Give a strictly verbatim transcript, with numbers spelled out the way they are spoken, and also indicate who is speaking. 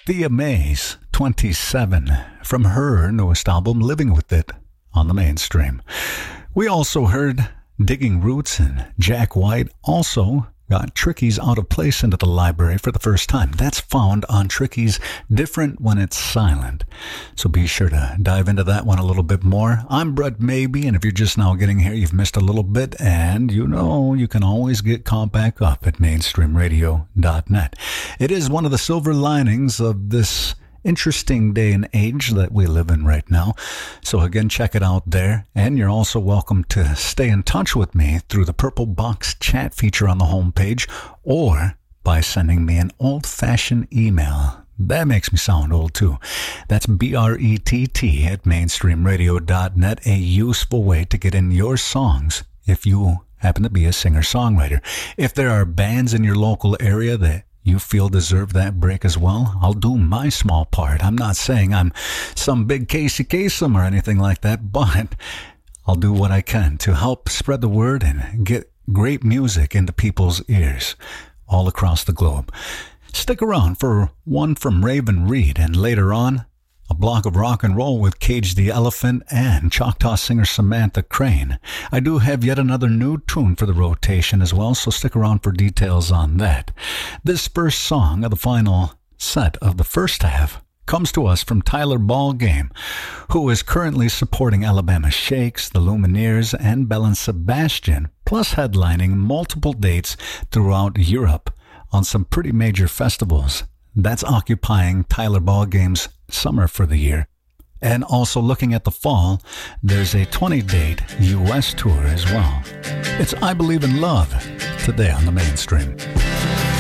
Speaker 1: Thea Mays, twenty-seven, from her newest album, Living With It, on the Mainstream. We also heard Digging Roots and Jack White also got Tricky's Out of Place into the library for the first time. That's found on Tricky's Different When It's Silent. So be sure to dive into that one a little bit more. I'm Brett Maybe, and if you're just now getting here, you've missed a little bit, and you know you can always get caught back up at mainstream radio dot net. It is one of the silver linings of this interesting day and age that we live in right now. So again, check it out there. And you're also welcome to stay in touch with me through the Purple Box chat feature on the homepage, or by sending me an old-fashioned email. That makes me sound old too. That's B R E T T at mainstream radio dot net, a useful way to get in your songs if you happen to be a singer-songwriter. If there are bands in your local area that you feel deserve that break as well, I'll do my small part. I'm not saying I'm some big Casey Kasem or anything like that, but I'll do what I can to help spread the word and get great music into people's ears all across the globe. Stick around for one from Raven Reed, and later on, a block of rock and roll with Cage the Elephant and Choctaw singer Samantha Crane. I do have yet another new tune for the rotation as well, so stick around for details on that. This first song of the final set of the first half comes to us from Tyler Ballgame, who is currently supporting Alabama Shakes, the Lumineers, and Belle and Sebastian, plus headlining multiple dates throughout Europe on some pretty major festivals. That's occupying Tyler Ballgame's summer for the year. And also looking at the fall, there's a twenty-date U S tour as well. It's I Believe in Love, today on the Mainstream.